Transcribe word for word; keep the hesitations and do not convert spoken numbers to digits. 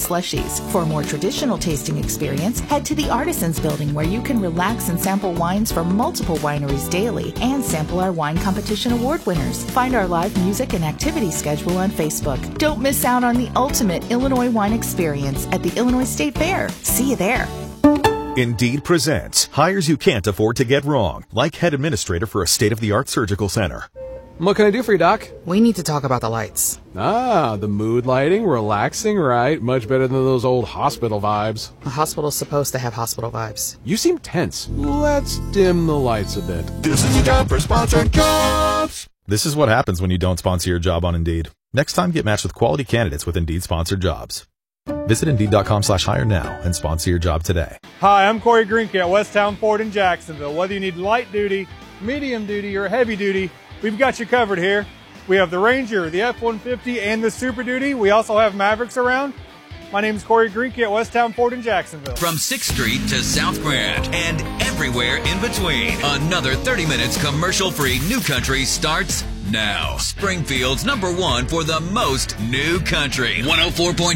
slushies. For a more traditional tasting experience, head to the Artisans Building where you can relax and sample wines from multiple wineries daily and sample our wine competition award winners. Find our live music and activity schedule on Facebook. Don't miss out on the ultimate Illinois wine experience at the Illinois State Fair. See you there. Indeed presents hires you can't afford to get wrong, like head administrator for a state-of-the-art surgical center. What can I do for you, Doc? We need to talk about the lights. Ah, the mood lighting, relaxing, right? Much better than those old hospital vibes. A hospital's supposed to have hospital vibes. You seem tense. Let's dim the lights a bit. This is your job for sponsored jobs. This is what happens when you don't sponsor your job on Indeed. Next time, get matched with quality candidates with Indeed-sponsored jobs. Visit Indeed.com slash hire now and sponsor your job today. Hi, I'm Corey Greenke at Westtown Ford in Jacksonville. Whether you need light duty, medium duty, or heavy duty, we've got you covered here. We have the Ranger, the F one fifty, and the Super Duty. We also have Mavericks around. My name is Corey Greenke at Westtown Ford in Jacksonville. From sixth Street to South Grand and everywhere in between, another thirty minutes commercial-free New Country starts now. Springfield's number one for the most New Country. one oh four point